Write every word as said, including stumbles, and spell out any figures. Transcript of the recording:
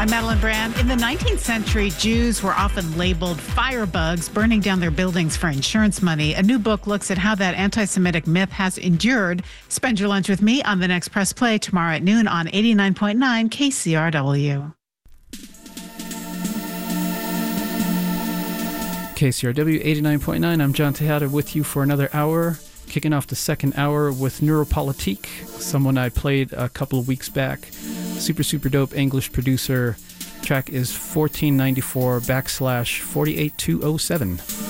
I'm Madeline Brand. In the nineteenth century, Jews were often labeled firebugs, burning down their buildings for insurance money. A new book looks at how that anti-Semitic myth has endured. Spend your lunch with me on the next Press Play tomorrow at noon on eighty-nine point nine K C R W. K C R W eighty-nine point nine. I'm John Tejada with you for another hour. Kicking off the second hour with Neuropolitique, someone I played a couple of weeks back. Super, super dope English producer. Track is fourteen ninety-four backslash forty-eight two oh seven.